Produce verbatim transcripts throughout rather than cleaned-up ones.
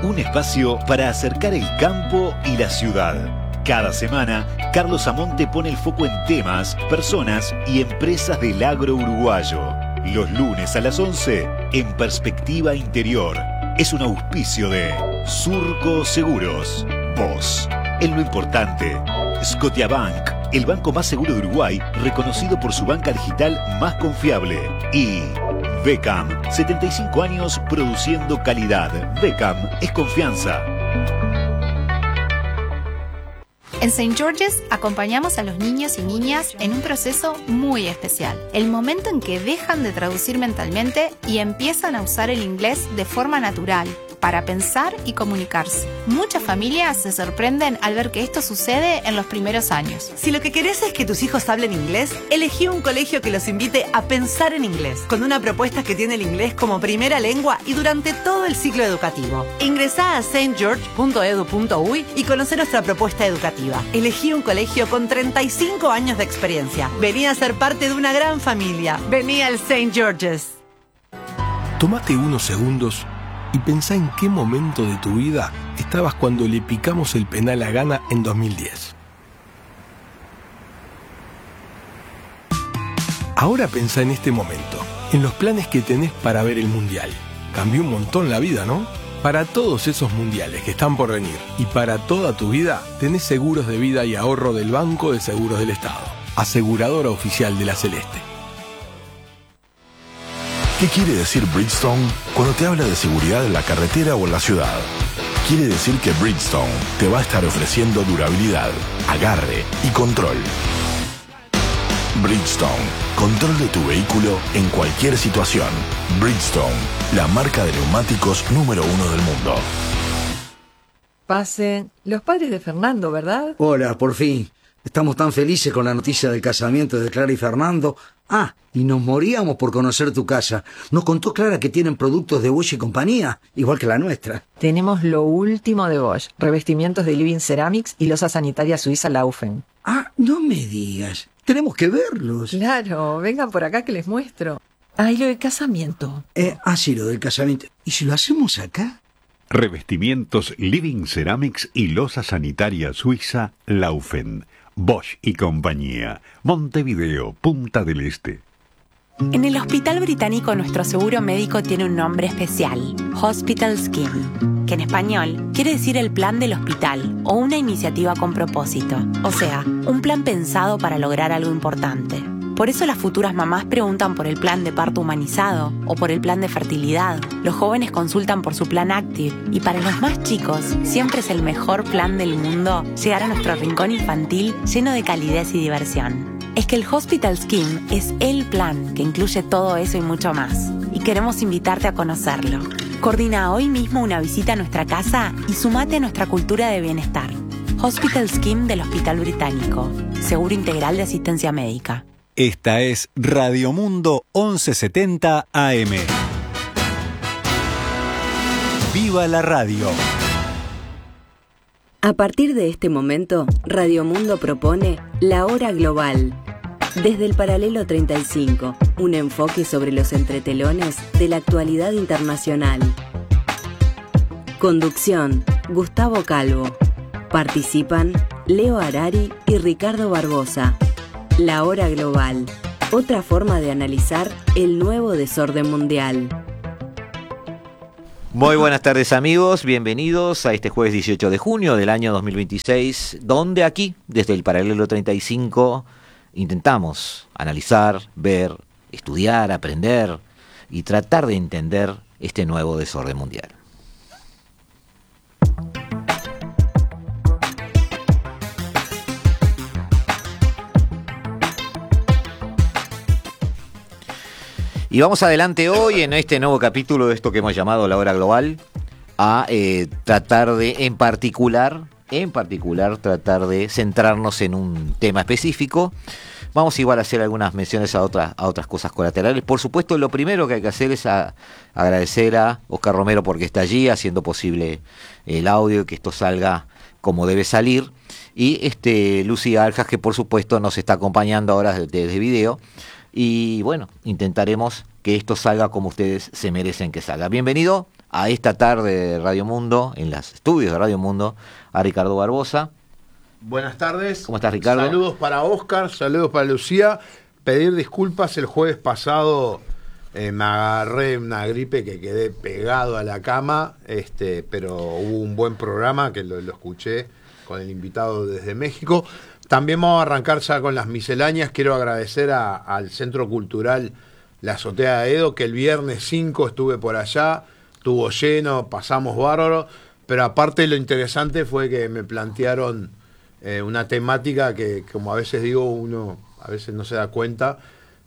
Un espacio para acercar el campo y la ciudad. Cada semana, Carlos Amonte pone el foco en temas, personas y empresas del agro uruguayo. Los lunes a las once, en Perspectiva Interior. Es un auspicio de Surco Seguros. Vos, en lo importante. Scotiabank, el banco más seguro de Uruguay, reconocido por su banca digital más confiable. Y Beckham, setenta y cinco años produciendo calidad. Beckham es confianza. En Saint George's acompañamos a los niños y niñas en un proceso muy especial. El momento en que dejan de traducir mentalmente y empiezan a usar el inglés de forma natural, para pensar y comunicarse. Muchas familias se sorprenden al ver que esto sucede en los primeros años. Si lo que querés es que tus hijos hablen inglés, elegí un colegio que los invite a pensar en inglés, con una propuesta que tiene el inglés como primera lengua y durante todo el ciclo educativo. Ingresá a saint george punto edu punto uy y conoce nuestra propuesta educativa. Elegí un colegio con treinta y cinco años de experiencia. Vení a ser parte de una gran familia. Vení al Saint George's. Tómate unos segundos y pensá en qué momento de tu vida estabas cuando le picamos el penal a Ghana en dos mil diez. Ahora pensá en este momento, en los planes que tenés para ver el Mundial. Cambió un montón la vida, ¿no? Para todos esos mundiales que están por venir y para toda tu vida, tenés seguros de vida y ahorro del Banco de Seguros del Estado, aseguradora oficial de la Celeste. ¿Qué quiere decir Bridgestone cuando te habla de seguridad en la carretera o en la ciudad? Quiere decir que Bridgestone te va a estar ofreciendo durabilidad, agarre y control. Bridgestone, control de tu vehículo en cualquier situación. Bridgestone, la marca de neumáticos número uno del mundo. Pasen. Los padres de Fernando, ¿verdad? Hola, por fin. Estamos tan felices con la noticia del casamiento de Clara y Fernando. Ah, y nos moríamos por conocer tu casa. Nos contó Clara que tienen productos de Bosch y compañía, igual que la nuestra. Tenemos lo último de Bosch, revestimientos de Living Ceramics y losa sanitaria suiza Laufen. Ah, no me digas. Tenemos que verlos. Claro, vengan por acá que les muestro. Ah, y lo del casamiento. Eh, ah, sí, lo del casamiento. ¿Y si lo hacemos acá? Revestimientos Living Ceramics y losa sanitaria suiza Laufen. Bosch y compañía. Montevideo, Punta del Este. En el Hospital Británico nuestro seguro médico tiene un nombre especial, Hospital Scheme, que en español quiere decir el plan del hospital o una iniciativa con propósito, o sea, un plan pensado para lograr algo importante. Por eso las futuras mamás preguntan por el plan de parto humanizado o por el plan de fertilidad. Los jóvenes consultan por su plan Active y para los más chicos siempre es el mejor plan del mundo llegar a nuestro rincón infantil lleno de calidez y diversión. Es que el Hospital Scheme es el plan que incluye todo eso y mucho más. Y queremos invitarte a conocerlo. Coordina hoy mismo una visita a nuestra casa y sumate a nuestra cultura de bienestar. Hospital Scheme del Hospital Británico. Seguro integral de asistencia médica. Esta es Radio Mundo once setenta A M. ¡Viva la radio! A partir de este momento, Radio Mundo propone La Hora Global. Desde el paralelo treinta y cinco, un enfoque sobre los entretelones de la actualidad internacional. Conducción, Gustavo Calvo. Participan Leo Harari y Ricardo Barbosa. La Hora Global, otra forma de analizar el nuevo desorden mundial. Muy buenas tardes amigos, bienvenidos a este jueves dieciocho de junio del año dos mil veintiséis, donde aquí, desde el paralelo treinta y cinco, intentamos analizar, ver, estudiar, aprender y tratar de entender este nuevo desorden mundial. Y vamos adelante hoy en este nuevo capítulo de esto que hemos llamado La Hora Global a eh, tratar de, en particular, en particular, tratar de centrarnos en un tema específico. Vamos igual a hacer algunas menciones a otras, a otras cosas colaterales. Por supuesto, lo primero que hay que hacer es a, agradecer a Oscar Romero porque está allí haciendo posible el audio y que esto salga como debe salir. Y este Lucía Aljas, que por supuesto nos está acompañando ahora desde, desde video. Y bueno, intentaremos que esto salga como ustedes se merecen que salga. Bienvenido a esta tarde de Radio Mundo, en los estudios de Radio Mundo, a Ricardo Barbosa. Buenas tardes. ¿Cómo estás, Ricardo? Saludos para Oscar, saludos para Lucía. Pedir disculpas, el jueves pasado eh, me agarré una gripe que quedé pegado a la cama, este, pero hubo un buen programa que lo, lo escuché con el invitado desde México. También vamos a arrancar ya con las misceláneas. Quiero agradecer a, al Centro Cultural La Azotea de Edo, que el viernes cinco estuve por allá, estuvo lleno, pasamos bárbaro, pero aparte lo interesante fue que me plantearon eh, una temática que, como a veces digo, uno a veces no se da cuenta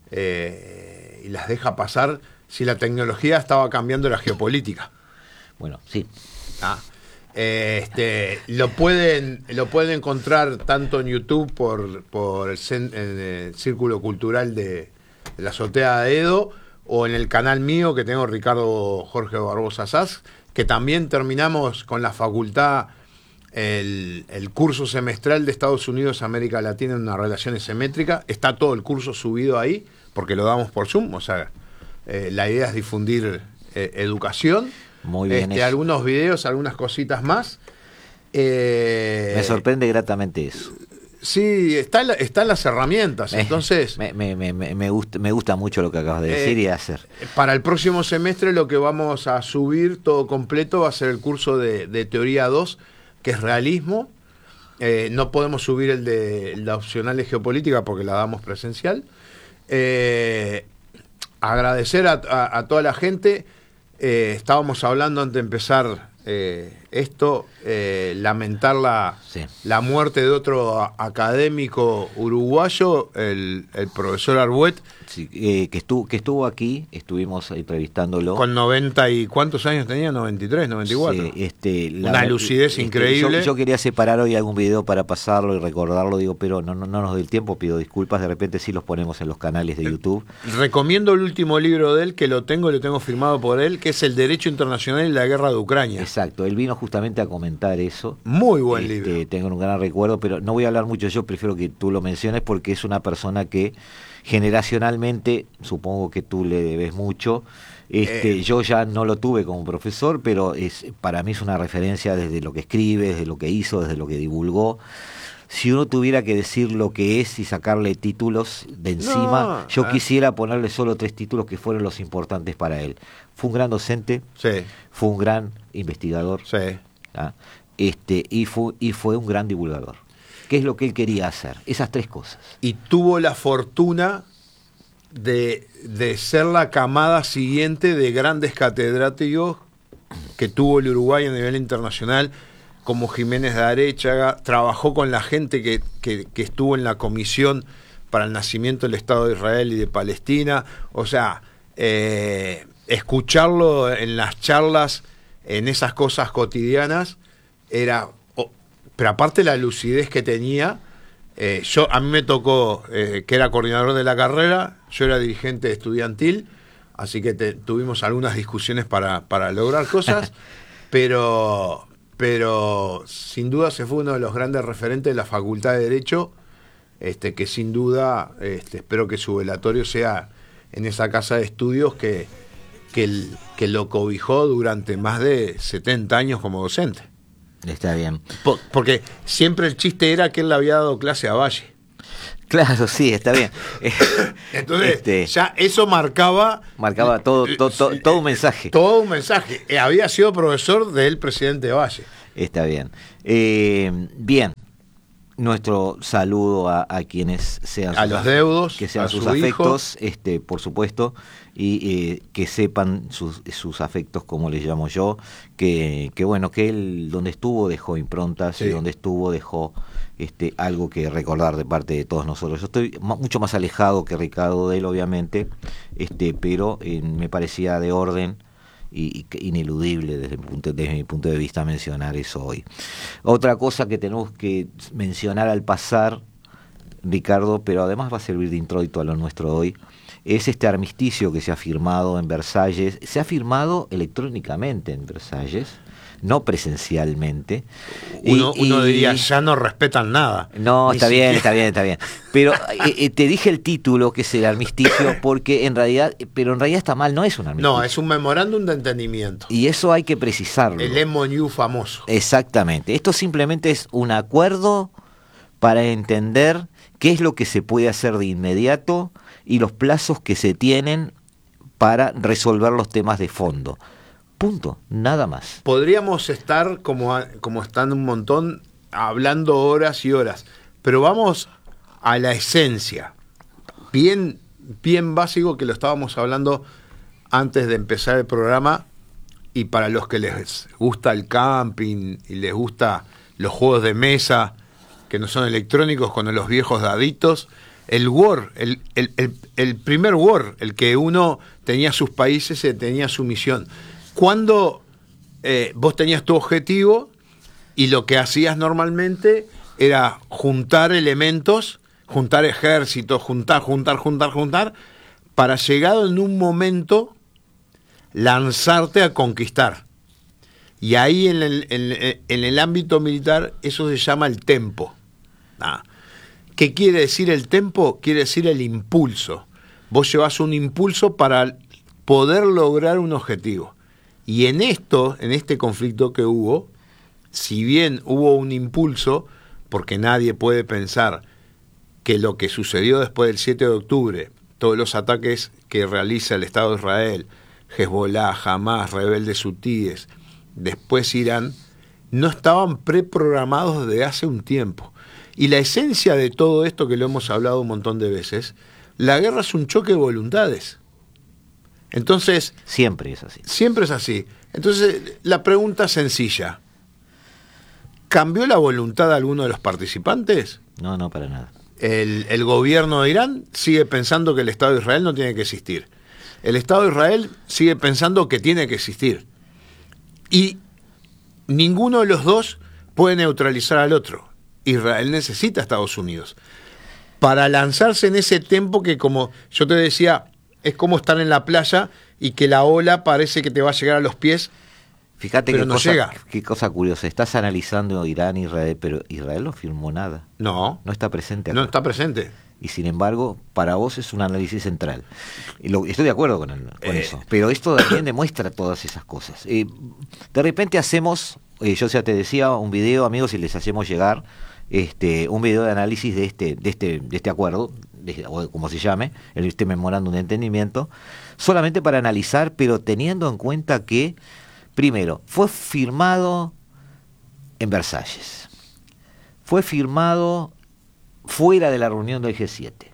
eh, y las deja pasar, si la tecnología estaba cambiando la geopolítica. Bueno, sí. Ah. Este, lo pueden lo pueden encontrar tanto en YouTube por, por el, en el Círculo Cultural de, de la Azotea de Edo, o en el canal mío que tengo, Ricardo Jorge Barbosa Sass, que también terminamos con la facultad el, el curso semestral de Estados Unidos América Latina en una relación simétrica. Está todo el curso subido ahí porque lo damos por Zoom, o sea, eh, la idea es difundir eh, educación. Muy bien. Este, algunos videos, algunas cositas más. Eh, me sorprende gratamente eso. Sí, están está las herramientas. Me, entonces, me, me, me, me, gusta, me gusta mucho lo que acabas de decir eh, y de hacer. Para el próximo semestre lo que vamos a subir todo completo va a ser el curso de, de Teoría dos, que es realismo. Eh, no podemos subir el de la opcional de geopolítica porque la damos presencial. Eh, agradecer a, a, a toda la gente. Eh, estábamos hablando antes de empezar eh, esto, eh, lamentar la, sí. la muerte de otro a, académico uruguayo, el, el profesor Arbuet. Sí, eh, que, estuvo, que estuvo aquí, estuvimos entrevistándolo. Con noventa y cuántos años tenía, noventa y tres, noventa y cuatro. Sí, este, la, Una lucidez este, increíble. Yo, yo quería separar hoy algún video para pasarlo y recordarlo, digo, pero no, no, no nos doy el tiempo, pido disculpas, de repente sí los ponemos en los canales de YouTube. Recomiendo el último libro de él, que lo tengo, lo tengo firmado por él, que es El Derecho Internacional y la Guerra de Ucrania. Exacto, él vino justamente a comentar eso. Muy buen este, libro. Tengo un gran recuerdo, pero no voy a hablar mucho, yo prefiero que tú lo menciones porque es una persona que generacionalmente, supongo que tú le debes mucho. Este, eh. Yo ya no lo tuve como profesor, pero es para mí es una referencia desde lo que escribe, desde lo que hizo, desde lo que divulgó. Si uno tuviera que decir lo que es y sacarle títulos de encima, no, yo ah. quisiera ponerle solo tres títulos que fueron los importantes para él. Fue un gran docente, sí. fue un gran investigador, sí. ¿ah? este, y, fue, y fue un gran divulgador. ¿Qué es lo que él quería hacer? Esas tres cosas. Y tuvo la fortuna de, de ser la camada siguiente de grandes catedráticos que tuvo el Uruguay a nivel internacional, como Jiménez de Aréchaga. Trabajó con la gente que, que, que estuvo en la comisión para el nacimiento del Estado de Israel y de Palestina. O sea, eh, escucharlo en las charlas, en esas cosas cotidianas, era... Pero aparte la lucidez que tenía, eh, yo a mí me tocó eh, que era coordinador de la carrera, yo era dirigente estudiantil, así que te, tuvimos algunas discusiones para, para lograr cosas, pero, pero sin duda se fue uno de los grandes referentes de la Facultad de Derecho, este, que sin duda este, espero que su velatorio sea en esa casa de estudios que, que, el, que lo cobijó durante más de setenta años como docente. Está bien. Por, porque siempre el chiste era que él le había dado clase a Valle. Claro, sí, está bien. Entonces, este, ya eso marcaba... Marcaba todo, todo, todo, todo un mensaje. Todo un mensaje. Había sido profesor del presidente Valle. Está bien. Eh, bien. Nuestro saludo a, a quienes sean a sus los deudos, que sean a sus su afectos, hijo. este, por supuesto, y eh, que sepan sus, sus afectos, como les llamo yo, que, que bueno, que él donde estuvo dejó improntas, sí. y donde estuvo dejó este algo que recordar de parte de todos nosotros. Yo estoy mucho más alejado que Ricardo de él, obviamente, este, pero eh, me parecía de orden y, y ineludible desde mi, punto, desde mi punto de vista mencionar eso hoy. Otra cosa que tenemos que mencionar al pasar, Ricardo, pero además va a servir de introito a lo nuestro hoy, es este armisticio que se ha firmado en Versalles. Se ha firmado electrónicamente en Versalles, no presencialmente. Uno, y, uno y, diría, ya no respetan nada. No, Ni está siquiera. bien, está bien, está bien. Pero eh, eh, te dije el título, que es el armisticio, porque en realidad, pero en realidad está mal, no es un armisticio. No, es un memorándum de entendimiento. Y eso hay que precisarlo. El M O U famoso. Exactamente. Esto simplemente es un acuerdo para entender qué es lo que se puede hacer de inmediato y los plazos que se tienen para resolver los temas de fondo. Punto, nada más. Podríamos estar, como, a- como están un montón, hablando horas y horas, pero vamos a la esencia, bien, bien básico, que lo estábamos hablando antes de empezar el programa, y para los que les gusta el camping y les gusta los juegos de mesa, que no son electrónicos, con los viejos daditos, el War, el, el, el, el primer War, el que uno tenía sus países y tenía su misión. Cuando eh, vos tenías tu objetivo y lo que hacías normalmente era juntar elementos, juntar ejércitos, juntar, juntar, juntar, juntar, para llegado en un momento lanzarte a conquistar. Y ahí en el, en, en el ámbito militar eso se llama el tempo. Ah. ¿Qué quiere decir el tempo? Quiere decir el impulso. Vos llevas un impulso para poder lograr un objetivo. Y en esto, en este conflicto que hubo, si bien hubo un impulso, porque nadie puede pensar que lo que sucedió después del siete de octubre, todos los ataques que realiza el Estado de Israel, Hezbollah, Hamas, rebeldes hutíes, después Irán, no estaban preprogramados desde hace un tiempo. Y la esencia de todo esto, que lo hemos hablado un montón de veces, la guerra es un choque de voluntades. Entonces... Siempre es así. Siempre es así. Entonces, la pregunta sencilla. ¿Cambió la voluntad de alguno de los participantes? No, no, para nada. El, el gobierno de Irán sigue pensando que el Estado de Israel no tiene que existir. El Estado de Israel sigue pensando que tiene que existir. Y ninguno de los dos puede neutralizar al otro. Israel necesita a Estados Unidos para lanzarse en ese tempo que, como yo te decía, es como estar en la playa y que la ola parece que te va a llegar a los pies. Fíjate pero qué, no cosa, llega. qué cosa curiosa. Estás analizando Irán e Israel, pero Israel no firmó nada. No. No está presente acá. No está presente. Y sin embargo, para vos es un análisis central. Y lo, estoy de acuerdo con, el, con Eh. eso. Pero esto también demuestra todas esas cosas. Eh, de repente hacemos, eh, yo ya te decía, un video, amigos, y les hacemos llegar este un video de análisis de este de este de este acuerdo, de, o como se llame, el este memorándum de entendimiento, solamente para analizar, pero teniendo en cuenta que, primero, fue firmado en Versalles, fue firmado fuera de la reunión del G siete,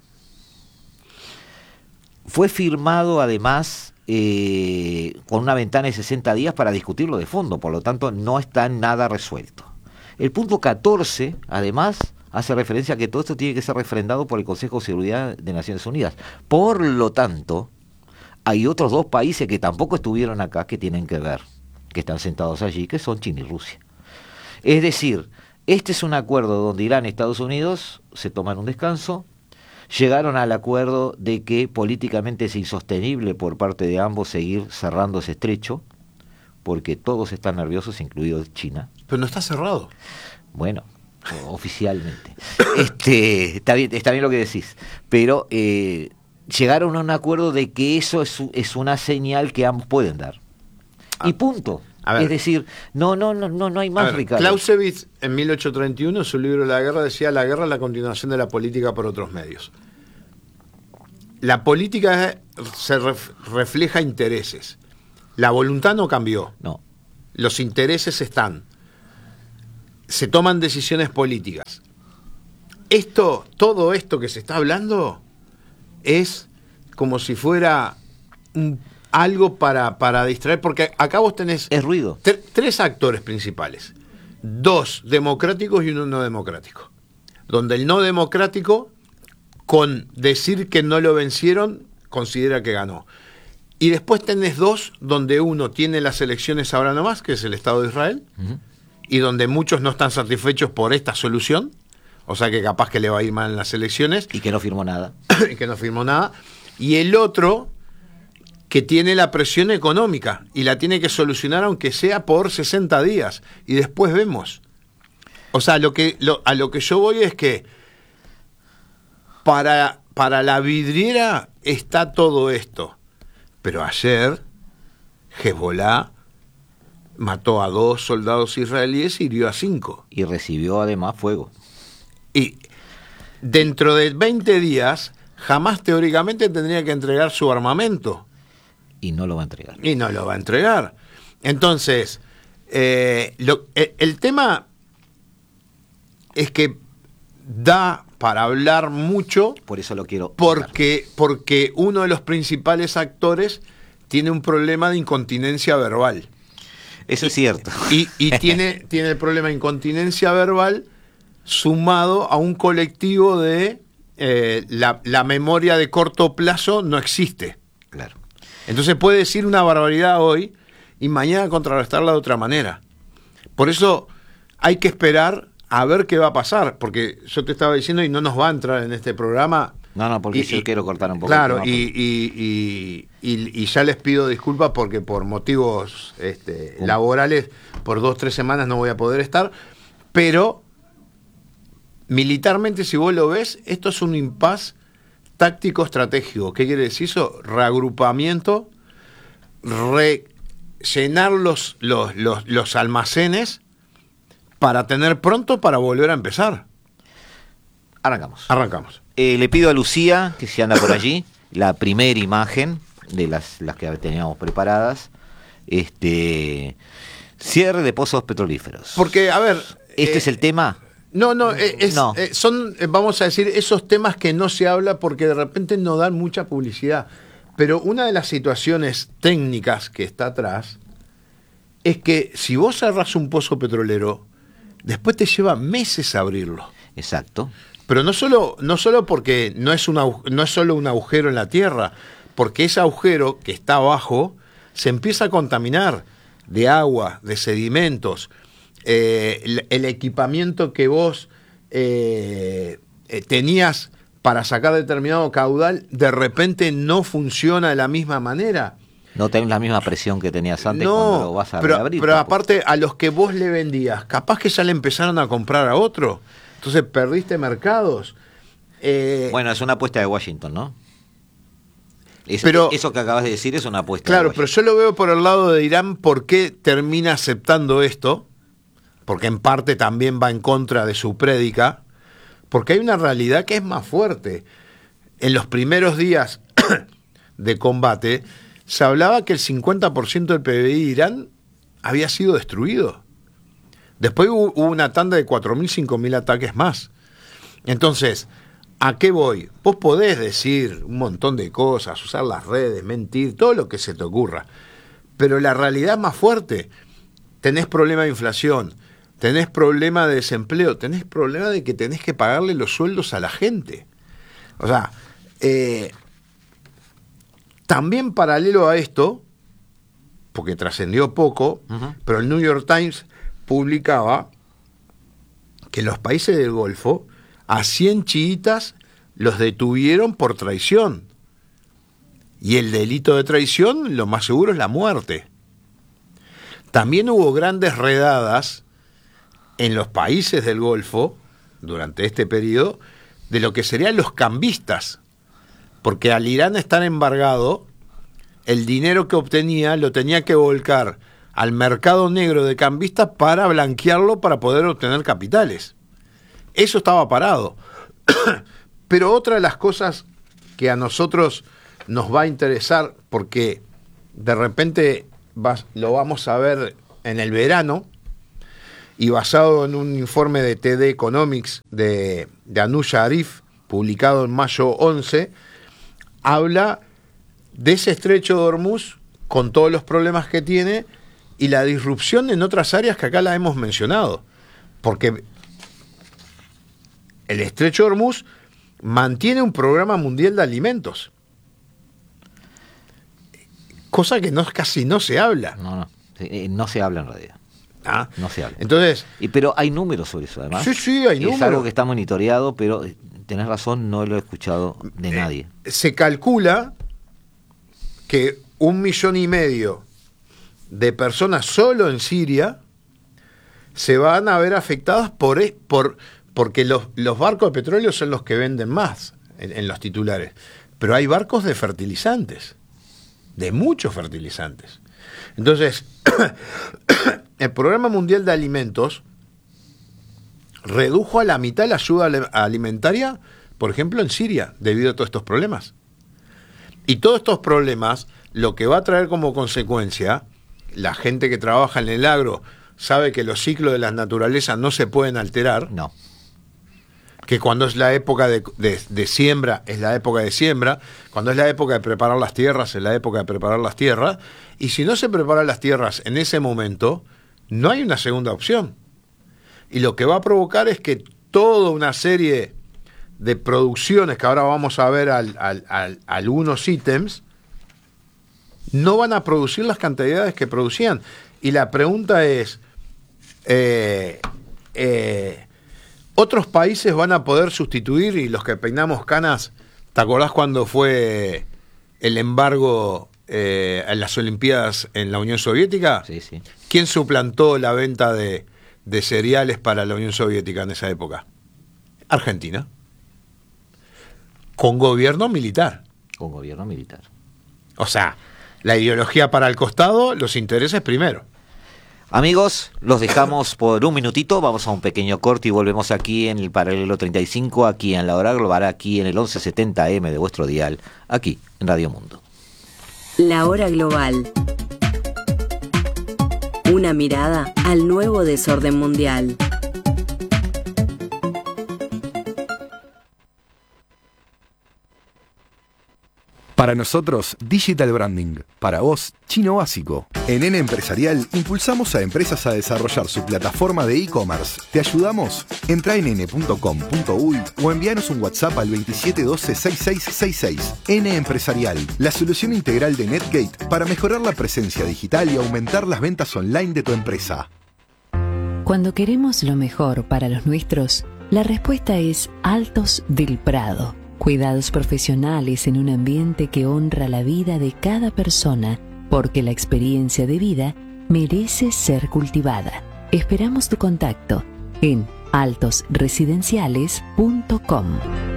fue firmado además eh, con una ventana de sesenta días para discutirlo de fondo, por lo tanto no está nada resuelto. El punto catorce, además, hace referencia a que todo esto tiene que ser refrendado por el Consejo de Seguridad de Naciones Unidas. Por lo tanto, hay otros dos países que tampoco estuvieron acá que tienen que ver, que están sentados allí, que son China y Rusia. Es decir, este es un acuerdo donde Irán y Estados Unidos se toman un descanso, llegaron al acuerdo de que políticamente es insostenible por parte de ambos seguir cerrando ese estrecho, porque todos están nerviosos, incluido China. Pero no está cerrado. Bueno, oficialmente. Este, está bien, está bien lo que decís, pero eh, llegaron a un acuerdo de que eso es, es una señal que ambos pueden dar. Ah, y punto. Es decir, no, no, no, no, no hay más, ver, Ricardo. Clausewitz, en mil ochocientos treinta y uno, en su libro La Guerra, decía: la guerra es la continuación de la política por otros medios. La política se ref, refleja intereses. La voluntad no cambió. No. Los intereses están. Se toman decisiones políticas. Esto, todo esto que se está hablando es como si fuera un, algo para, para distraer, porque acá vos tenés... Es ruido. Tre- tres actores principales. Dos democráticos y uno no democrático. Donde el no democrático, con decir que no lo vencieron, considera que ganó. Y después tenés dos, donde uno tiene las elecciones ahora nomás, que es el Estado de Israel, uh-huh. y donde muchos no están satisfechos por esta solución, o sea que capaz que le va a ir mal en las elecciones. Y que no firmó nada. Y que no firmó nada. Y el otro, que tiene la presión económica y la tiene que solucionar aunque sea por sesenta días. Y después vemos. O sea, lo que, lo, a lo que yo voy es que para, para la vidriera está todo esto. Pero ayer Hezbollah mató a dos soldados israelíes y hirió a cinco. Y recibió además fuego. Y dentro de veinte días, Hamás teóricamente tendría que entregar su armamento. Y no lo va a entregar. Y no lo va a entregar. Entonces, eh, lo, el, el tema es que da para hablar mucho. Por eso lo quiero. Porque, porque uno de los principales actores tiene un problema de incontinencia verbal. Eso es cierto. Y, y tiene, tiene el problema de incontinencia verbal sumado a un colectivo de eh, la, la memoria de corto plazo no existe. Claro. Entonces puede decir una barbaridad hoy y mañana contrarrestarla de otra manera. Por eso hay que esperar a ver qué va a pasar, porque yo te estaba diciendo y no nos va a entrar en este programa. No, no, porque y, yo y, quiero cortar un poco. Claro, tema, y, y, y, y, y ya les pido disculpas porque por motivos este, laborales, por dos, tres semanas no voy a poder estar, pero militarmente, si vos lo ves, esto es un impasse táctico-estratégico. ¿Qué quiere decir eso? Reagrupamiento, rellenar los, los, los, los almacenes para tener pronto para volver a empezar. Arrancamos. Arrancamos. Eh, le pido a Lucía, que si anda por allí, la primera imagen de las, las que teníamos preparadas. Este cierre de pozos petrolíferos. Porque, a ver... ¿Este eh, es el tema? No, no, es, no. Eh, son, eh, vamos a decir, esos temas que no se habla porque de repente no dan mucha publicidad. Pero una de las situaciones técnicas que está atrás es que si vos cerrás un pozo petrolero, después te lleva meses abrirlo. Exacto. Pero no solo, no solo porque no es, una, no es solo un agujero en la tierra, porque ese agujero que está abajo se empieza a contaminar de agua, de sedimentos. Eh, el, el equipamiento que vos eh, eh, tenías para sacar determinado caudal, de repente no funciona de la misma manera. No tenés la misma presión que tenías antes no, cuando lo vas a pero, reabrir. Pero aparte, a los que vos le vendías, capaz que ya le empezaron a comprar a otro. Entonces perdiste mercados. Eh, bueno, es una apuesta de Washington, ¿no? Es, pero, eso que acabas de decir es una apuesta. Claro, pero yo lo veo por el lado de Irán. ¿Por qué termina aceptando esto? Porque en parte también va en contra de su prédica. Porque hay una realidad que es más fuerte. En los primeros días de combate se hablaba que el cincuenta por ciento del P B I de Irán había sido destruido. Después hubo una tanda de cuatro mil, cinco mil ataques más. Entonces, ¿a qué voy? Vos podés decir un montón de cosas, usar las redes, mentir, todo lo que se te ocurra. Pero la realidad es más fuerte. Tenés problema de inflación, tenés problema de desempleo, tenés problema de que tenés que pagarle los sueldos a la gente. O sea, eh, también paralelo a esto, porque trascendió poco, uh-huh. pero el New York Times publicaba que los países del Golfo a cien chiitas los detuvieron por traición. Y el delito de traición, lo más seguro, es la muerte. También hubo grandes redadas en los países del Golfo, durante este periodo, de lo que serían los cambistas. Porque al Irán estar embargado, el dinero que obtenía lo tenía que volcar al mercado negro de cambistas para blanquearlo para poder obtener capitales. Eso estaba parado. Pero otra de las cosas que a nosotros nos va a interesar, porque de repente vas, lo vamos a ver en el verano, y basado en un informe de T D Economics de, de Anush Arif, publicado en mayo once, habla de ese estrecho de Hormuz con todos los problemas que tiene y la disrupción en otras áreas que acá la hemos mencionado. Porque el estrecho de Hormuz mantiene un programa mundial de alimentos. Cosa que no, casi no se habla. No, no, no se habla en realidad. ¿Ah? No se habla. Entonces, y, pero hay números sobre eso, además. Sí, sí, hay es números. Es algo que está monitoreado, pero tenés razón, no lo he escuchado de eh, nadie. Se calcula que un millón y medio de personas solo en Siria se van a ver afectadas por, por porque los, los barcos de petróleo son los que venden más en, en los titulares. Pero hay barcos de fertilizantes, de muchos fertilizantes. Entonces, el Programa Mundial de Alimentos redujo a la mitad la ayuda alimentaria, por ejemplo, en Siria, debido a todos estos problemas. Y todos estos problemas, lo que va a traer como consecuencia, la gente que trabaja en el agro sabe que los ciclos de la naturaleza no se pueden alterar. No. Que cuando es la época de, de, de siembra, es la época de siembra. Cuando es la época de preparar las tierras, es la época de preparar las tierras. Y si no se preparan las tierras en ese momento, no hay una segunda opción. Y lo que va a provocar es que toda una serie de producciones, que ahora vamos a ver al, al, al, algunos ítems, no van a producir las cantidades que producían. Y la pregunta es, eh, eh, ¿otros países van a poder sustituir? Y los que peinamos canas, ¿te acordás cuando fue el embargo eh, en las Olimpiadas en la Unión Soviética? Sí, sí. ¿Quién suplantó la venta de, de cereales para la Unión Soviética en esa época? Argentina. Con gobierno militar. Con gobierno militar. O sea, la ideología para el costado, los intereses primero. Amigos, los dejamos por un minutito, vamos a un pequeño corte y volvemos aquí en el Paralelo treinta y cinco, aquí en la Hora Global, aquí en el once setenta eme de vuestro dial, aquí en Radio Mundo. La Hora Global. Una mirada al nuevo desorden mundial. Para nosotros, Digital Branding. Para vos, Chino Básico. En N Empresarial impulsamos a empresas a desarrollar su plataforma de e-commerce. ¿Te ayudamos? Entra en ene punto com punto uy o envíanos un WhatsApp al veintisiete doce sesenta y seis sesenta y seis. N Empresarial, la solución integral de Netgate para mejorar la presencia digital y aumentar las ventas online de tu empresa. Cuando queremos lo mejor para los nuestros, la respuesta es Altos del Prado. Cuidados profesionales en un ambiente que honra la vida de cada persona, porque la experiencia de vida merece ser cultivada. Esperamos tu contacto en altos residenciales punto com.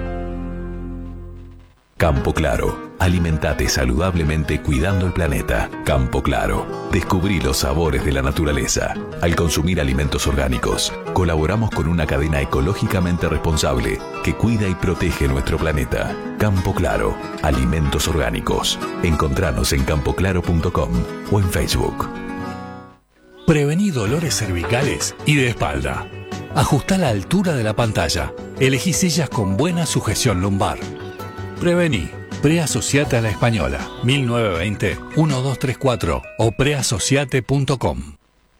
Campo Claro. Alimentate saludablemente cuidando el planeta. Campo Claro. Descubrí los sabores de la naturaleza. Al consumir alimentos orgánicos, colaboramos con una cadena ecológicamente responsable que cuida y protege nuestro planeta. Campo Claro. Alimentos orgánicos. Encontranos en campo claro punto com o en Facebook. Prevení dolores cervicales y de espalda. Ajustá la altura de la pantalla. Elegí sillas con buena sujeción lumbar. Prevení. Preasociate a la Española, mil novecientos veinte, doce treinta y cuatro o preasociate punto com.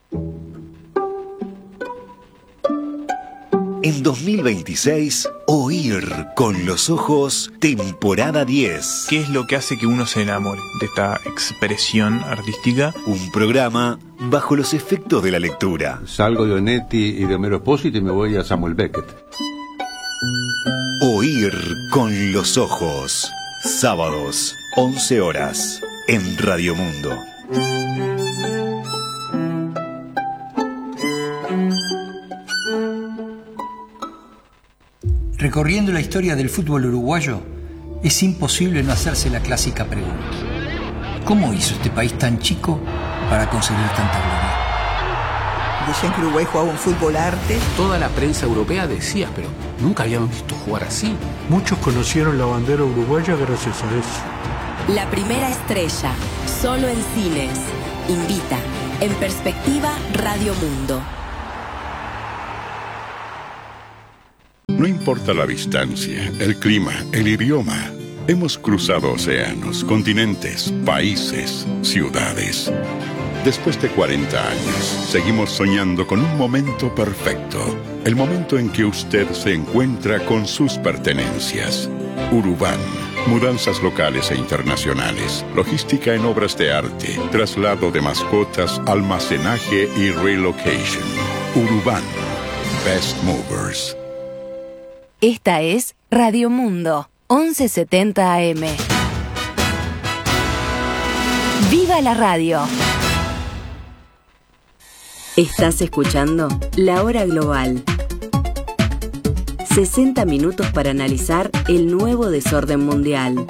En dos mil veintiséis, Oír con los ojos, temporada diez. ¿Qué es lo que hace que uno se enamore de esta expresión artística? Un programa bajo los efectos de la lectura. Salgo de Onetti y de Homero Expósito y me voy a Samuel Beckett. Oír con los ojos. Sábados, once horas, en Radio Mundo. Recorriendo la historia del fútbol uruguayo, es imposible no hacerse la clásica pregunta. ¿Cómo hizo este país tan chico para conseguir tanta gloria? Decían que Uruguay jugaba un fútbol arte. Toda la prensa europea decía, pero nunca habíamos visto jugar así. Muchos conocieron la bandera uruguaya gracias a eso. La primera estrella, solo en cines. Invita. En perspectiva, Radio Mundo. No importa la distancia, el clima, el idioma. Hemos cruzado océanos, continentes, países, ciudades. Después de cuarenta años, seguimos soñando con un momento perfecto. El momento en que usted se encuentra con sus pertenencias. Urubán, Mudanzas locales e internacionales, logística en obras de arte, traslado de mascotas, almacenaje y relocation. Urubán, Best Movers. Esta es Radio Mundo, once setenta A M. ¡Viva la radio! Estás escuchando La Hora Global. sesenta minutos para analizar el nuevo desorden mundial.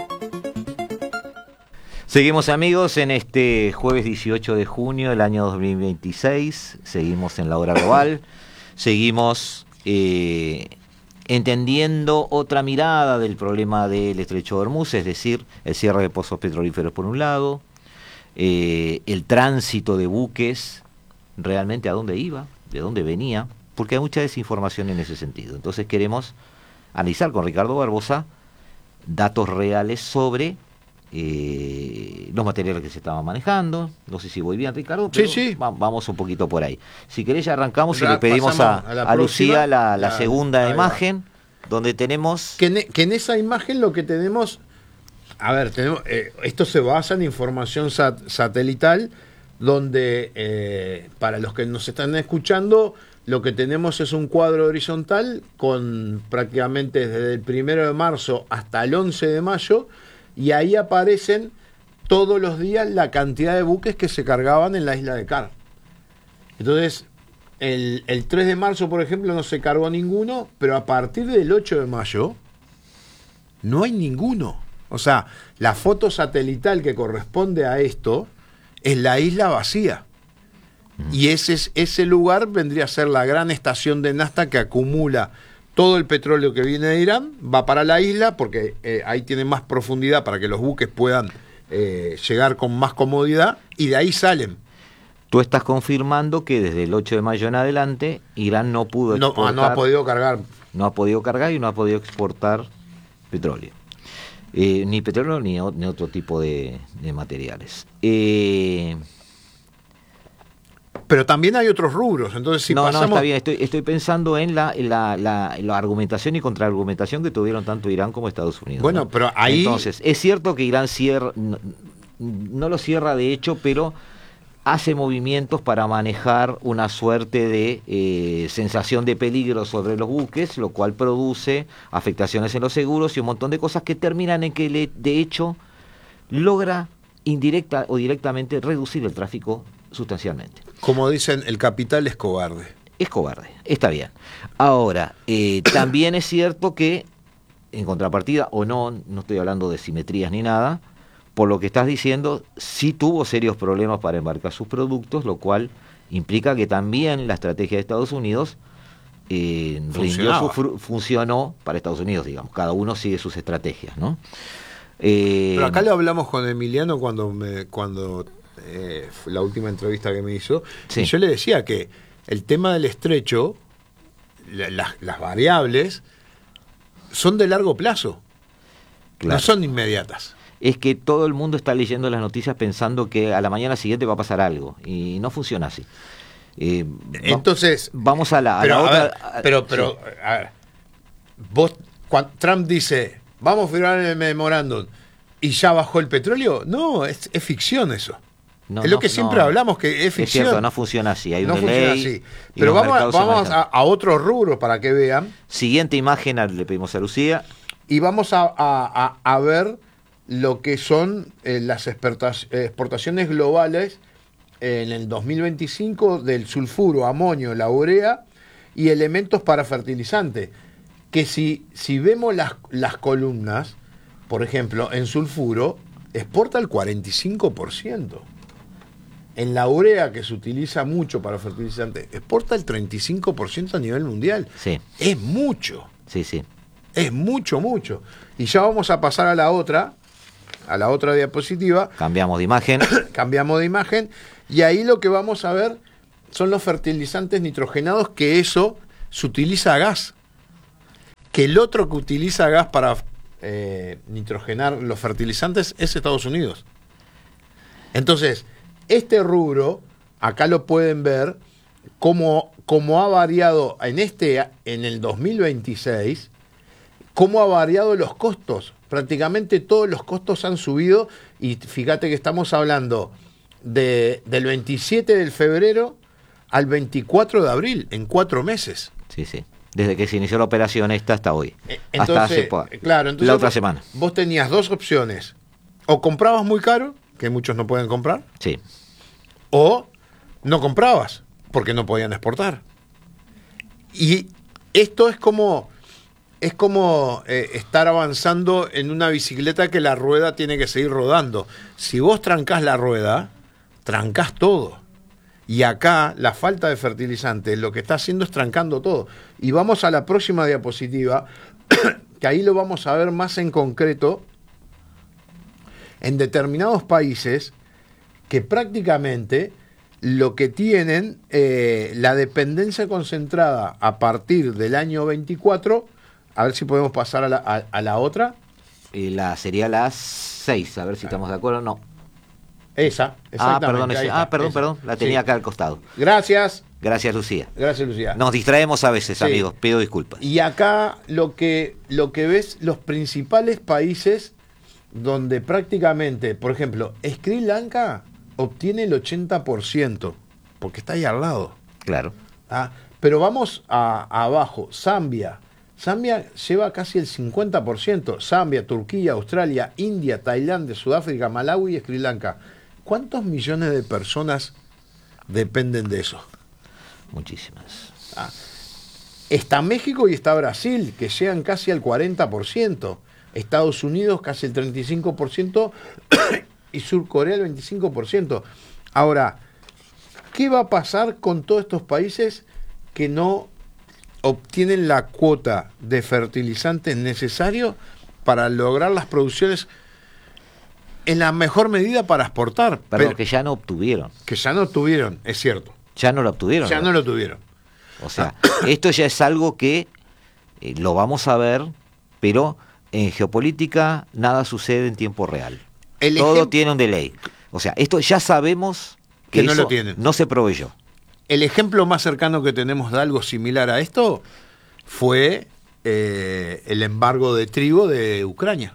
Seguimos, amigos, en este jueves dieciocho de junio del año dos mil veintiséis. Seguimos en La Hora Global. Seguimos eh, entendiendo otra mirada del problema del Estrecho de Hormuz, es decir, el cierre de pozos petrolíferos por un lado, eh, el tránsito de buques, realmente a dónde iba, de dónde venía, porque hay mucha desinformación en ese sentido. Entonces queremos analizar con Ricardo Barbosa datos reales sobre eh, los materiales que se estaban manejando. No sé si voy bien, Ricardo, pero sí, sí. Va, vamos un poquito por ahí. Si querés ya arrancamos Ya y le pedimos a, a, la a Lucía la, la ya, segunda imagen, donde tenemos... Que en, que en esa imagen lo que tenemos... A ver, tenemos, eh, esto se basa en información sat, satelital, donde eh, para los que nos están escuchando, lo que tenemos es un cuadro horizontal con prácticamente desde el primero de marzo hasta el once de mayo, y ahí aparecen todos los días la cantidad de buques que se cargaban en la isla de Car. Entonces, el, el tres de marzo, por ejemplo, no se cargó ninguno, pero a partir del ocho de mayo no hay ninguno. O sea, la foto satelital que corresponde a esto es la isla vacía. Y ese, es, ese lugar vendría a ser la gran estación de Nafta que acumula todo el petróleo que viene de Irán, va para la isla porque eh, ahí tiene más profundidad para que los buques puedan eh, llegar con más comodidad, y de ahí salen. Tú estás confirmando que desde el ocho de mayo en adelante Irán no pudo exportar, no, no ha podido cargar. No ha podido cargar y no ha podido exportar petróleo. Eh, ni petróleo ni, ni otro tipo de, de materiales. Eh... Pero también hay otros rubros, entonces si no, pasamos... No, está bien, estoy, estoy pensando en la, en la, la, la argumentación y contraargumentación que tuvieron tanto Irán como Estados Unidos. Bueno, ¿no? pero ahí... Entonces, es cierto que Irán cierra, no, no lo cierra de hecho, pero hace movimientos para manejar una suerte de eh, sensación de peligro sobre los buques, lo cual produce afectaciones en los seguros y un montón de cosas que terminan en que, le, de hecho, logra indirecta o directamente reducir el tráfico sustancialmente. Como dicen, el capital es cobarde. Es cobarde, está bien. Ahora, eh, también es cierto que, en contrapartida, o no, no estoy hablando de simetrías ni nada, por lo que estás diciendo, sí tuvo serios problemas para embarcar sus productos, lo cual implica que también la estrategia de Estados Unidos eh, rindió su fru- funcionó para Estados Unidos, digamos. Cada uno sigue sus estrategias, ¿no? Eh, Pero acá lo hablamos con Emiliano cuando me, cuando eh, fue la última entrevista que me hizo, sí. Y yo le decía que el tema del estrecho, la, la, las variables, son de largo plazo, claro. No son inmediatas. Es que todo el mundo está leyendo las noticias pensando que a la mañana siguiente va a pasar algo, y no funciona así. Eh, Entonces, vamos a la, a pero, la a otra... Ver, pero, pero, sí. a ver, vos, cuando Trump dice, vamos a firmar el memorándum, y ya bajó el petróleo, no, es, es ficción eso. No, es lo que no, siempre no, hablamos, que es ficción. Es cierto, no funciona así, hay no un funciona delay, así. Pero vamos, vamos a, a otros rubros para que vean. Siguiente imagen, le pedimos a Lucía. Y vamos a, a, a, a ver lo que son eh, las exportaciones globales en el dos mil veinticinco del sulfuro, amonio, la urea y elementos para fertilizante. Que si, si vemos las, las columnas, por ejemplo, en sulfuro, exporta el cuarenta y cinco por ciento. En la urea, que se utiliza mucho para fertilizante, exporta el treinta y cinco por ciento a nivel mundial. Sí. Es mucho. Sí, sí. Es mucho, mucho. Y ya vamos a pasar a la otra, a la otra diapositiva. Cambiamos de imagen. Cambiamos de imagen. Y ahí lo que vamos a ver son los fertilizantes nitrogenados, que eso se utiliza gas. Que el otro que utiliza gas para eh, nitrogenar los fertilizantes es Estados Unidos. Entonces, este rubro, acá lo pueden ver, cómo, cómo ha variado en, este, en el dos mil veintiséis, cómo ha variado los costos. Prácticamente todos los costos han subido y fíjate que estamos hablando de, del veintisiete de febrero al veinticuatro de abril, en cuatro meses. Sí, sí. Desde que se inició la operación esta hasta hoy. Entonces, hasta hace po- claro, entonces la otra vos, semana. Vos tenías dos opciones. O comprabas muy caro, que muchos no pueden comprar. Sí. O no comprabas, porque no podían exportar. Y esto es como, es como eh, estar avanzando en una bicicleta que la rueda tiene que seguir rodando. Si vos trancás la rueda, trancás todo. Y acá la falta de fertilizante lo que está haciendo es trancando todo. Y vamos a la próxima diapositiva, que ahí lo vamos a ver más en concreto. En determinados países que prácticamente lo que tienen, eh, la dependencia concentrada a partir del año veinticuatro, a ver si podemos pasar a la, a, a la otra. Y la sería las seis, a ver si estamos de acuerdo. No. Esa, exactamente. Ah, perdón, ese, está, ah, perdón, esa. perdón, la tenía Sí. acá al costado. Gracias. Gracias, Lucía. Gracias, Lucía. Nos distraemos a veces, Sí. amigos, pido disculpas. Y acá lo que, lo que ves, los principales países donde prácticamente, por ejemplo, Sri Lanka obtiene el ochenta por ciento, porque está ahí al lado. Claro. Ah, pero vamos a, a abajo, Zambia. Zambia lleva casi el cincuenta por ciento. Zambia, Turquía, Australia, India, Tailandia, Sudáfrica, Malawi y Sri Lanka. ¿Cuántos millones de personas dependen de eso? Muchísimas. Ah, está México y está Brasil, que llegan casi al cuarenta por ciento. Estados Unidos casi el treinta y cinco por ciento y Sur Corea el veinticinco por ciento. Ahora, ¿qué va a pasar con todos estos países que no obtienen la cuota de fertilizantes necesario para lograr las producciones en la mejor medida para exportar? Perdón, Pero, que ya no obtuvieron. que ya no obtuvieron, es cierto. Ya no lo obtuvieron. Ya no lo tuvieron. O sea, esto ya es algo que eh, lo vamos a ver, pero en geopolítica nada sucede en tiempo real. El Todo ejem- tiene un delay. O sea, esto ya sabemos que, Que no eso lo tienen. no se proveyó. El ejemplo más cercano que tenemos de algo similar a esto fue eh, el embargo de trigo de Ucrania.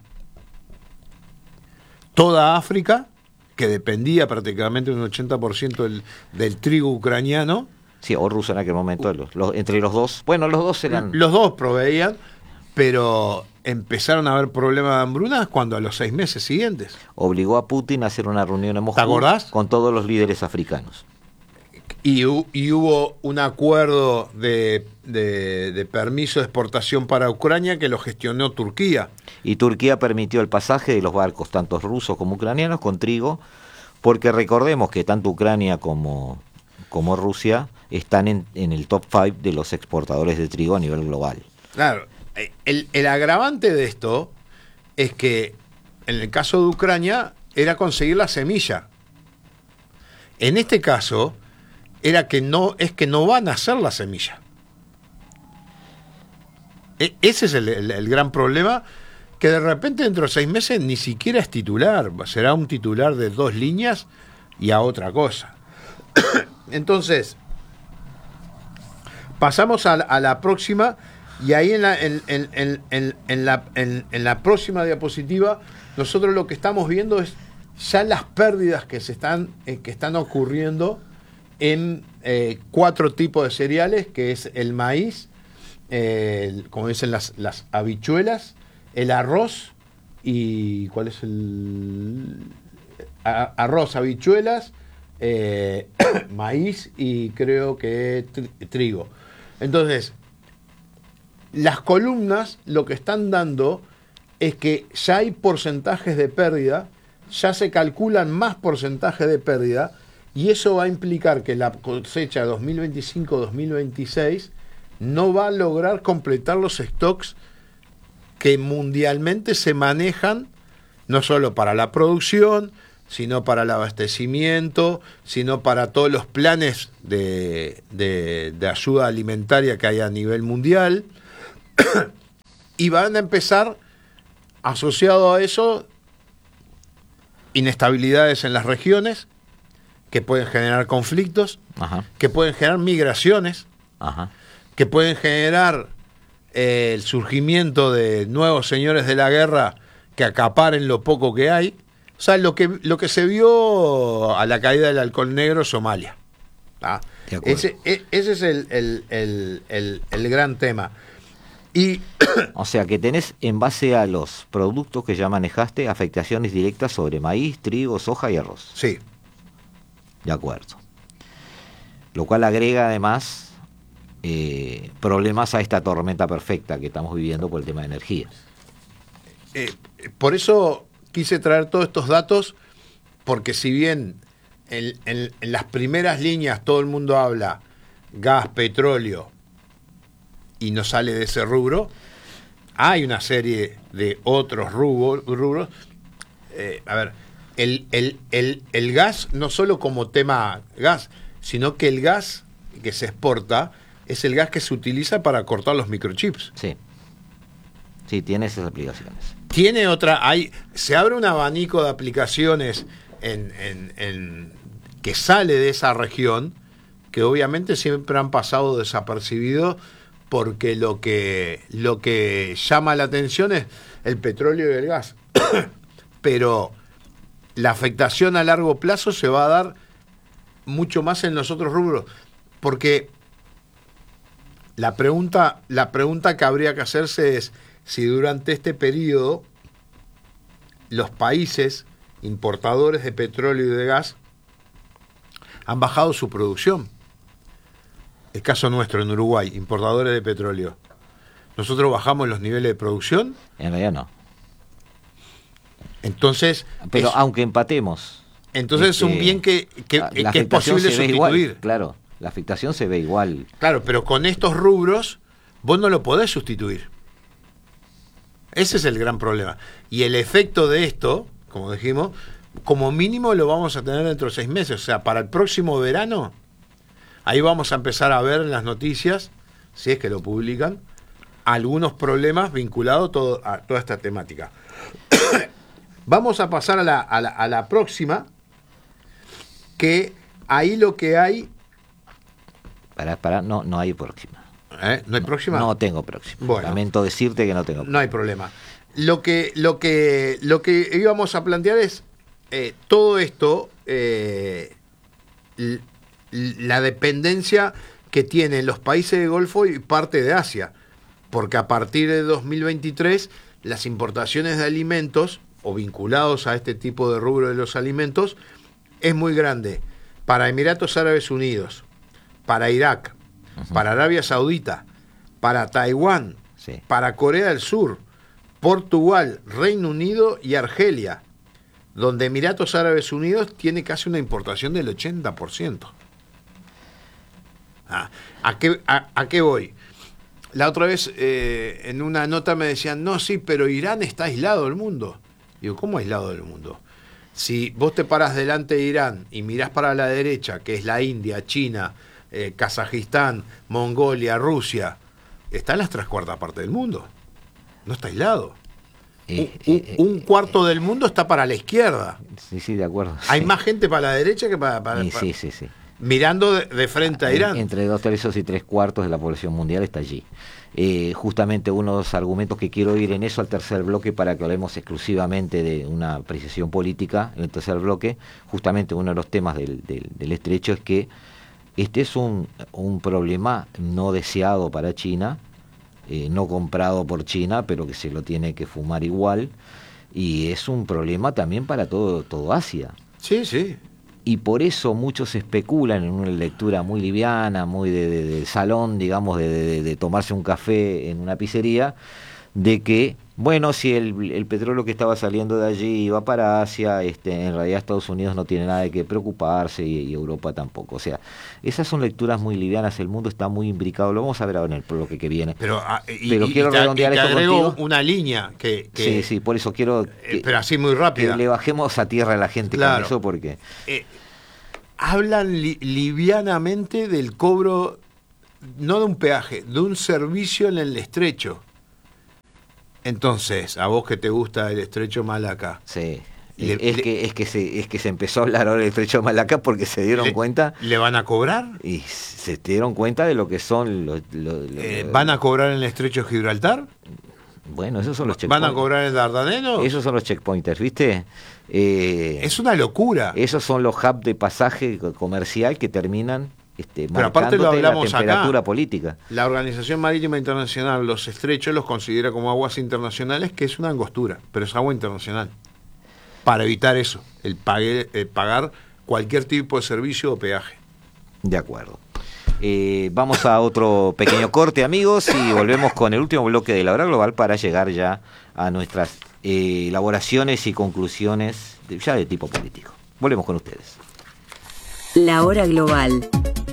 Toda África, que dependía prácticamente un ochenta por ciento del, del trigo ucraniano. Sí, o ruso en aquel momento, los, los- entre los dos. Bueno, los dos eran... Los dos proveían, pero empezaron a haber problemas de hambruna cuando a los seis meses siguientes. Obligó a Putin a hacer una reunión en Moscú acordás? con todos los líderes africanos. Y, hu- y hubo un acuerdo de, de, de permiso de exportación para Ucrania que lo gestionó Turquía. Y Turquía permitió el pasaje de los barcos, tanto rusos como ucranianos, con trigo, porque recordemos que tanto Ucrania como, como Rusia están en, en el top cinco de los exportadores de trigo a nivel global. Claro, el, el agravante de esto es que en el caso de Ucrania era conseguir la semilla. En este caso era que no es que no van a hacer la semilla. E- ese es el, el- el gran problema, que de repente dentro de seis meses ni siquiera es titular, será un titular de dos líneas y a otra cosa. Entonces, pasamos a, la- a la próxima, y ahí en la, en, en- en- en- en la, en- en la próxima diapositiva nosotros lo que estamos viendo es ya las pérdidas que se están, eh, que están ocurriendo en eh, cuatro tipos de cereales, que es el maíz, eh, el- como dicen las, las habichuelas, el arroz y ¿cuál es el? A- arroz, habichuelas, eh, maíz y creo que tri- trigo. Entonces, las columnas lo que están dando es que ya hay porcentajes de pérdida, ya se calculan más porcentajes de pérdida, y eso va a implicar que la cosecha dos mil veinticinco dos mil veintiséis no va a lograr completar los stocks que mundialmente se manejan, no solo para la producción, sino para el abastecimiento, sino para todos los planes de, de, de ayuda alimentaria que hay a nivel mundial. Y van a empezar, asociado a eso, inestabilidades en las regiones, que pueden generar conflictos, Ajá. que pueden generar migraciones, Ajá. que pueden generar eh, el surgimiento de nuevos señores de la guerra que acaparen lo poco que hay. O sea, lo que, lo que se vio a la caída del halcón negro, Somalia. ¿Ah? Ese, e, ese es el, el, el, el, el gran tema. Y o sea que tenés, en base a los productos que ya manejaste, afectaciones directas sobre maíz, trigo, soja y arroz. Sí. De acuerdo. Lo cual agrega además eh, problemas a esta tormenta perfecta que estamos viviendo por el tema de energía. Eh, por eso quise traer todos estos datos, porque si bien en, en, en las primeras líneas todo el mundo habla gas, petróleo, y no sale de ese rubro, hay una serie de otros rubros. rubros. Eh, a ver, el, el, el, el gas, no solo como tema gas, sino que el gas que se exporta es el gas que se utiliza para cortar los microchips. Sí. Sí, tiene esas aplicaciones. Tiene otra, hay, se abre un abanico de aplicaciones en, en, en, que sale de esa región, que obviamente siempre han pasado desapercibidos, porque lo que, lo que llama la atención es el petróleo y el gas. Pero la afectación a largo plazo se va a dar mucho más en los otros rubros, porque la pregunta, la pregunta que habría que hacerse es si durante este periodo los países importadores de petróleo y de gas han bajado su producción. El caso nuestro en Uruguay, importadores de petróleo. ¿Nosotros bajamos los niveles de producción? En realidad no. Entonces... Pero es, aunque empatemos... Entonces este, es un bien que, que, que es posible sustituir. Igual, claro, la afectación se ve igual. Claro, pero con estos rubros vos no lo podés sustituir. Ese es el gran problema. Y el efecto de esto, como dijimos, como mínimo lo vamos a tener dentro de seis meses. O sea, para el próximo verano... Ahí vamos a empezar a ver en las noticias, si es que lo publican, algunos problemas vinculados todo, a toda esta temática. Vamos a pasar a la, a, la, a la próxima, que ahí lo que hay... Para, para, no, no hay próxima. ¿Eh? ¿No hay próxima? No, no tengo próxima. Bueno, lamento decirte que no tengo próxima. No hay problema. Lo que, lo que, lo que íbamos a plantear es eh, todo esto... Eh, la dependencia que tienen los países del Golfo y parte de Asia, porque a partir de dos mil veintitrés las importaciones de alimentos o vinculados a este tipo de rubro de los alimentos es muy grande para Emiratos Árabes Unidos, para Irak, uh-huh. para Arabia Saudita, para Taiwán, sí. para Corea del Sur, Portugal, Reino Unido y Argelia, donde Emiratos Árabes Unidos tiene casi una importación del ochenta por ciento. Ah, ¿a, qué, a, ¿A qué voy? La otra vez eh, en una nota me decían, no, sí, pero Irán está aislado del mundo. Digo, ¿cómo aislado del mundo? Si vos te parás delante de Irán y mirás para la derecha, que es la India, China, eh, Kazajistán, Mongolia, Rusia, está en las tres cuartas partes del mundo. No está aislado. Eh, un, eh, un cuarto eh, del mundo está para la izquierda. Sí, sí, de acuerdo. Hay sí. más gente para la derecha que para... para, sí, para sí, sí, sí. Mirando de, de frente a Irán. Entre dos tercios y tres cuartos de la población mundial está allí. Eh, justamente uno de los argumentos que quiero ir en eso al tercer bloque, para que hablemos exclusivamente de una apreciación política en el tercer bloque, justamente uno de los temas del, del, del estrecho es que este es un, un problema no deseado para China, eh, no comprado por China, pero que se lo tiene que fumar igual, y es un problema también para todo, todo Asia. Sí, sí. Y por eso muchos especulan en una lectura muy liviana, muy de, de, de salón, digamos, de, de, de tomarse un café en una pizzería, de que, bueno, si el, el petróleo que estaba saliendo de allí iba para Asia, este, en realidad Estados Unidos no tiene nada de qué preocuparse y, y Europa tampoco. O sea, esas son lecturas muy livianas, el mundo está muy imbricado, lo vamos a ver ahora en el bloque que viene. Pero, ah, y, pero y, quiero y te, redondear y te esto agrego contigo. Una línea que, que... Sí, sí, por eso quiero... Que, pero así muy rápida. Que le bajemos a tierra a la gente claro. con eso, porque... Eh, hablan li, livianamente del cobro, no de un peaje, de un servicio en el estrecho. Entonces, a vos que te gusta el estrecho Malaca, sí. Le, es, le, que, es, que se, es que se empezó a hablar ahora del estrecho de Malaca porque se dieron le, cuenta. ¿Le van a cobrar? Y se dieron cuenta de lo que son los... Lo, lo, eh, ¿Van a cobrar en el estrecho de Gibraltar? Bueno, esos son los checkpointers. ¿Van a cobrar en Dardanelos? Esos son los checkpointers, ¿viste? Eh, es una locura. Esos son los hubs de pasaje comercial que terminan este, Pero aparte lo hablamos la temperatura acá. política. La Organización Marítima Internacional los estrechos los considera como aguas internacionales, que es una angostura, pero es agua internacional. Para evitar eso, el, pague, el pagar cualquier tipo de servicio o peaje. De acuerdo. Eh, vamos a otro pequeño corte, amigos, y volvemos con el último bloque de la hora global para llegar ya a nuestras eh, elaboraciones y conclusiones de, ya de tipo político. Volvemos con ustedes. La hora global.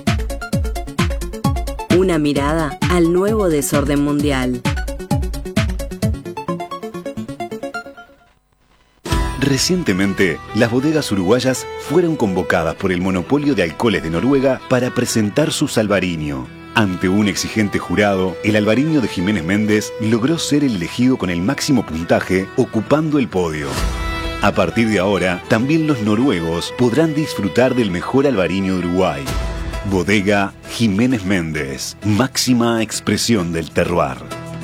Una mirada al nuevo desorden mundial. Recientemente, las bodegas uruguayas fueron convocadas por el monopolio de alcoholes de Noruega para presentar su Albariño. Ante un exigente jurado, el Albariño de Jiménez Méndez logró ser el elegido con el máximo puntaje, ocupando el podio. A partir de ahora, también los noruegos podrán disfrutar del mejor Albariño de Uruguay. Bodega Jiménez Méndez, máxima expresión del terroir.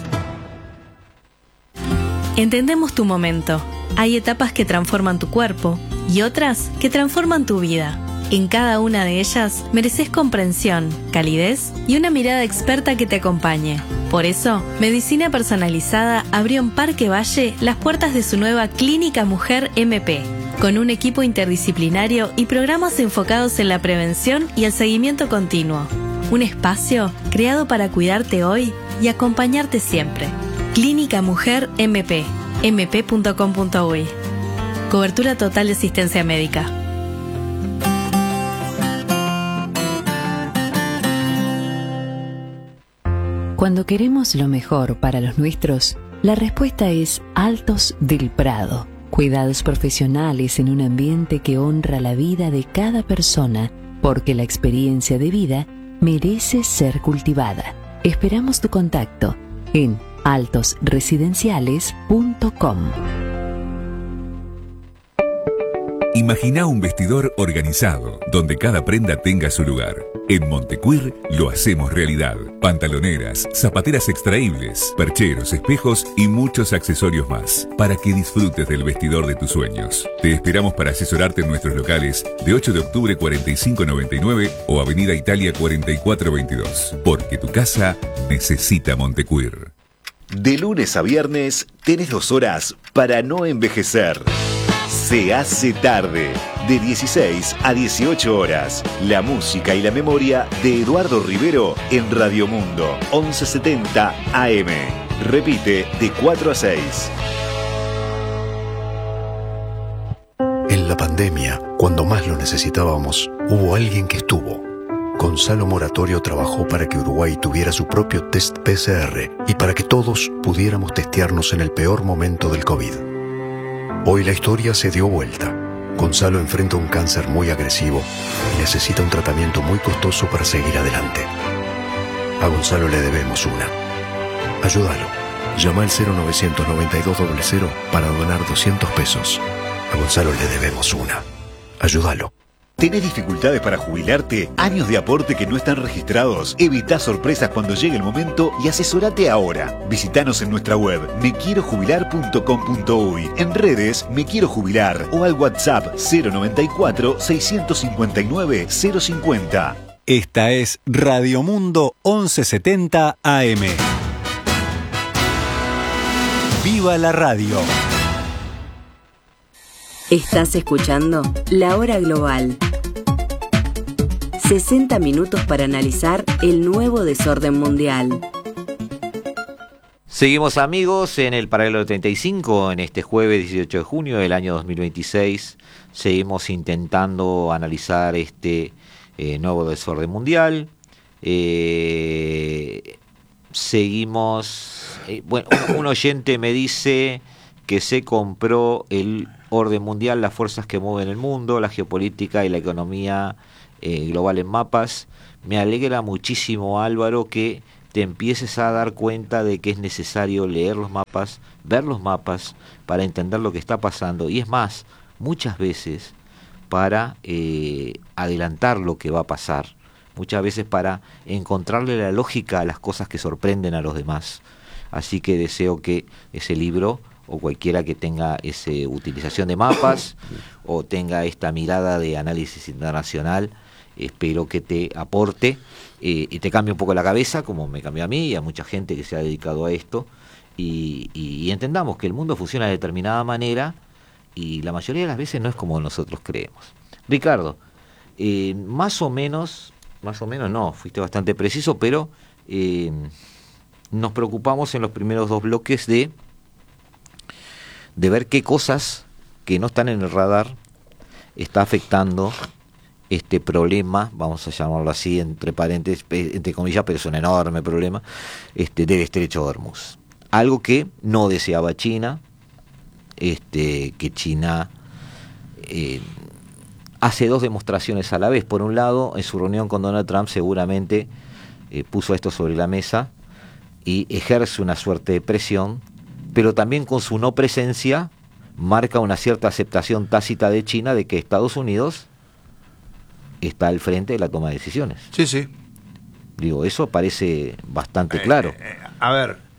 Entendemos tu momento. Hay etapas que transforman tu cuerpo y otras que transforman tu vida. En cada una de ellas mereces comprensión, calidez y una mirada experta que te acompañe. Por eso, Medicina Personalizada abrió en Parque Valle las puertas de su nueva Clínica Mujer M P, con un equipo interdisciplinario y programas enfocados en la prevención y el seguimiento continuo. Un espacio creado para cuidarte hoy y acompañarte siempre. Clínica Mujer M P, m p punto com punto u y. Cobertura total de asistencia médica. Cuando queremos lo mejor para los nuestros, la respuesta es Altos del Prado. Cuidados profesionales en un ambiente que honra la vida de cada persona, porque la experiencia de vida merece ser cultivada. Esperamos tu contacto en altos residenciales punto com. Imagina un vestidor organizado, donde cada prenda tenga su lugar. En Montecuir lo hacemos realidad. Pantaloneras, zapateras extraíbles, percheros, espejos y muchos accesorios más, para que disfrutes del vestidor de tus sueños. Te esperamos para asesorarte en nuestros locales de ocho de octubre cuarenta y cinco noventa y nueve o Avenida Italia cuarenta y cuatro veintidós, porque tu casa necesita Montecuir. De lunes a viernes tenés dos horas para no envejecer. Se hace tarde, de dieciséis a dieciocho horas. La música y la memoria de Eduardo Rivero en Radio Mundo, once setenta A M. Repite de cuatro a seis. En la pandemia, cuando más lo necesitábamos, hubo alguien que estuvo. Gonzalo Moratorio trabajó para que Uruguay tuviera su propio test P C R y para que todos pudiéramos testearnos en el peor momento del COVID. Hoy la historia se dio vuelta. Gonzalo enfrenta un cáncer muy agresivo y necesita un tratamiento muy costoso para seguir adelante. A Gonzalo le debemos una. Ayúdalo. Llama al cero novecientos noventa y dos cero cero para donar doscientos pesos. A Gonzalo le debemos una. Ayúdalo. ¿Tenés dificultades para jubilarte? ¿Años de aporte que no están registrados? Evitá sorpresas cuando llegue el momento y asesorate ahora. Visítanos en nuestra web me quiero jubilar punto com punto u y, en redes Me Quiero Jubilar o al WhatsApp cero noventa y cuatro seiscientos cincuenta y nueve cero cincuenta. Esta es Radio Mundo once setenta A M. ¡Viva la radio! Estás escuchando La Hora Global. sesenta minutos para analizar el nuevo desorden mundial. Seguimos, amigos, en el Paralelo treinta y cinco, en este jueves dieciocho de junio del año dos mil veintiséis. Seguimos intentando analizar este eh, nuevo desorden mundial. Eh, seguimos... Eh, bueno, un, un oyente me dice que se compró el orden mundial, las fuerzas que mueven el mundo, la geopolítica y la economía eh, global en mapas. Me alegra muchísimo, Álvaro, que te empieces a dar cuenta de que es necesario leer los mapas, ver los mapas para entender lo que está pasando. Y es más, muchas veces para eh, adelantar lo que va a pasar, muchas veces para encontrarle la lógica a las cosas que sorprenden a los demás. Así que deseo que ese libro, o cualquiera que tenga esa utilización de mapas o tenga esta mirada de análisis internacional, espero que te aporte eh, y te cambie un poco la cabeza, como me cambió a mí y a mucha gente que se ha dedicado a esto, y, y, y entendamos que el mundo funciona de determinada manera y la mayoría de las veces no es como nosotros creemos. Ricardo, eh, más o menos, más o menos no, fuiste bastante preciso, pero eh, nos preocupamos en los primeros dos bloques de, de ver qué cosas que no están en el radar está afectando este problema, vamos a llamarlo así entre paréntesis, entre comillas, pero es un enorme problema, este, del estrecho de Hormuz. Algo que no deseaba China, este, que China eh, hace dos demostraciones a la vez. Por un lado, en su reunión con Donald Trump seguramente eh, puso esto sobre la mesa y ejerce una suerte de presión, pero también con su no presencia marca una cierta aceptación tácita de China de que Estados Unidos está al frente de la toma de decisiones. Sí, sí. Digo, eso parece bastante claro. Eh, eh, a ver.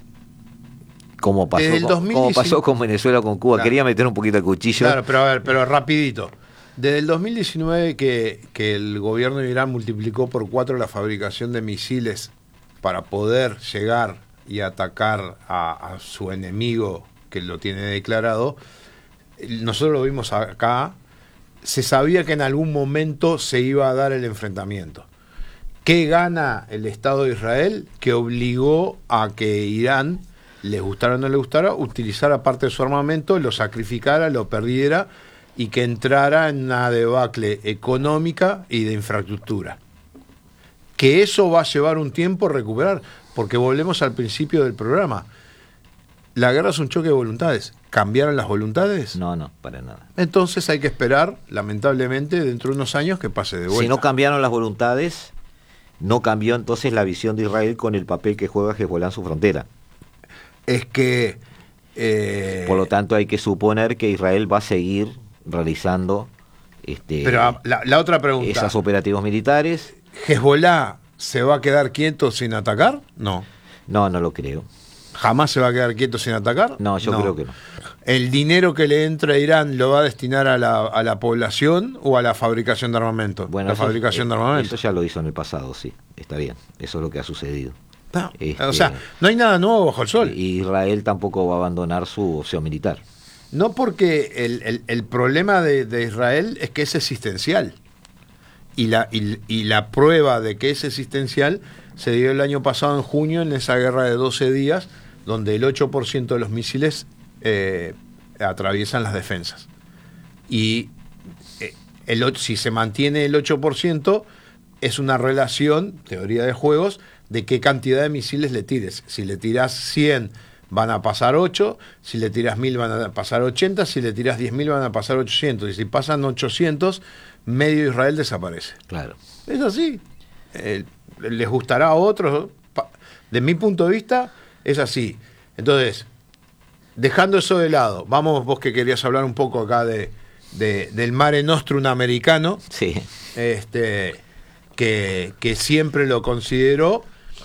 Como pasó, con, dos mil diecinueve, como pasó con Venezuela, con Cuba. Claro. Quería meter un poquito el cuchillo. Claro, pero a ver, pero rapidito. Desde el dos mil diecinueve que, que el gobierno de Irán multiplicó por cuatro la fabricación de misiles para poder llegar y atacar a, a su enemigo que lo tiene declarado, nosotros lo vimos acá, se sabía que en algún momento se iba a dar el enfrentamiento. ¿Qué gana el Estado de Israel? Que obligó a que Irán, les gustara o no les gustara, utilizara parte de su armamento, lo sacrificara, lo perdiera y que entrara en una debacle económica y de infraestructura. Que eso va a llevar un tiempo recuperar, porque volvemos al principio del programa. La guerra es un choque de voluntades. ¿Cambiaron las voluntades? No, no, para nada. Entonces hay que esperar, lamentablemente, dentro de unos años que pase de vuelta. Si no cambiaron las voluntades, no cambió entonces la visión de Israel con el papel que juega Hezbolá en su frontera. Es que... Eh... Por lo tanto, hay que suponer que Israel va a seguir realizando este, Pero la, la otra pregunta, esos operativos militares. ¿Hezbolá se va a quedar quieto sin atacar? No. No, no lo creo. ¿Jamás se va a quedar quieto sin atacar? No, yo no. creo que no. ¿El dinero que le entra a Irán lo va a destinar a la, a la población o a la fabricación de armamento? Bueno, la eso, fabricación de armamento. Eso ya lo hizo en el pasado, sí. Está bien. Eso es lo que ha sucedido. No, este, o sea, no hay nada nuevo bajo el sol. Y Israel tampoco va a abandonar su opción militar. No, porque el, el, el problema de, de Israel es que es existencial. Y la, y, y la prueba de que es existencial se dio el año pasado en junio en esa guerra de doce días, donde el ocho por ciento de los misiles eh, atraviesan las defensas. Y eh, el, si se mantiene el ocho por ciento, es una relación, teoría de juegos, de qué cantidad de misiles le tires. Si le tiras cien, van a pasar ocho, si le tiras mil, van a pasar ochenta, si le tiras diez mil, van a pasar ochocientos. Y si pasan ochocientos, medio Israel desaparece. Claro. Es así. Eh, les gustará a otros. De mi punto de vista, es así. Entonces, dejando eso de lado, vamos, vos que querías hablar un poco acá de, de del Mare Nostrum americano. Sí. Este, que, que siempre lo consideró.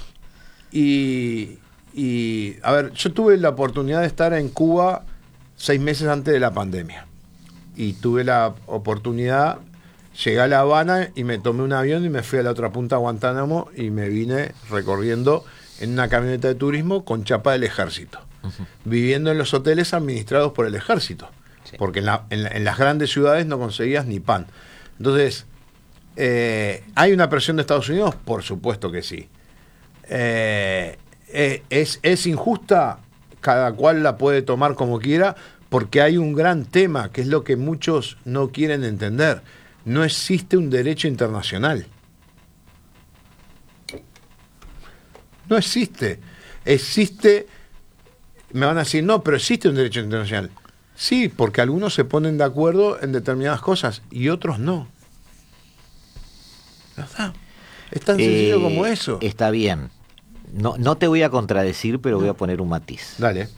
Y, y, a ver, yo tuve la oportunidad de estar en Cuba seis meses antes de la pandemia. Y tuve la oportunidad, llegué a La Habana y me tomé un avión y me fui a la otra punta, Guantánamo, y me vine recorriendo en una camioneta de turismo con chapa del ejército, uh-huh. viviendo en los hoteles administrados por el ejército, sí. porque en, la, en, la, en las grandes ciudades no conseguías ni pan. Entonces, eh, ¿hay una presión de Estados Unidos? Por supuesto que sí. Eh, eh, es, es injusta, cada cual la puede tomar como quiera, porque hay un gran tema, que es lo que muchos no quieren entender. No existe un derecho internacional. No existe. Existe, me van a decir, no, pero existe un derecho internacional. Sí, porque algunos se ponen de acuerdo en determinadas cosas y otros no. ¿Verdad? Es tan sencillo eh, como eso. Está bien. No, no te voy a contradecir, pero voy a poner un matiz. Dale.